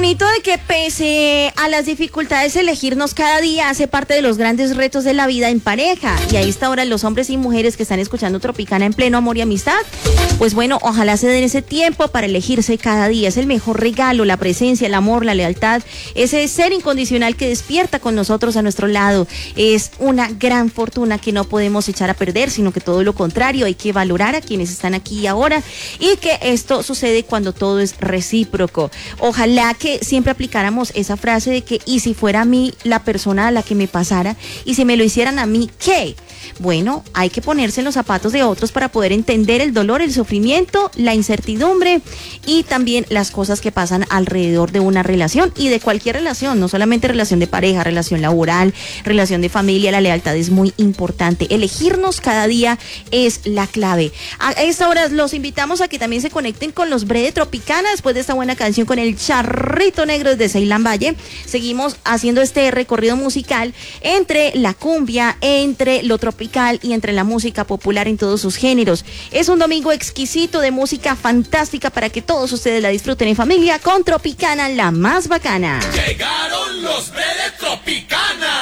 bonito de que pese a las dificultades, elegirnos cada día hace parte de los grandes retos de la vida en pareja. Y a esta hora los hombres y mujeres que están escuchando Tropicana en pleno amor y amistad, pues bueno, ojalá se den ese tiempo para elegirse cada día. Es el mejor regalo, la presencia, el amor, la lealtad, ese ser incondicional que despierta con nosotros a nuestro lado. Es una gran fortuna que no podemos echar a perder, sino que todo lo contrario, hay que valorar a quienes están aquí y ahora, y que esto sucede cuando todo es recíproco. Ojalá que siempre aplicáramos esa frase de que, y si fuera a mí la persona a la que me pasara, y si me lo hicieran a mí, ¿qué? Bueno, hay que ponerse en los zapatos de otros para poder entender el dolor, el sufrimiento, la incertidumbre y también las cosas que pasan alrededor de una relación y de cualquier relación, no solamente relación de pareja, relación laboral, relación de familia. La lealtad es muy importante. Elegirnos cada día es la clave. A esta hora los invitamos a que también se conecten con los Bre de Tropicana después de esta buena canción con el Charrito Negro desde Ceilán Valle. Seguimos haciendo este recorrido musical entre la cumbia, entre lo tropical y entre la música popular en todos sus géneros. Es un domingo exquisito de música fantástica para que todos ustedes la disfruten en familia con Tropicana, la más bacana. Llegaron los Bre de Tropicana.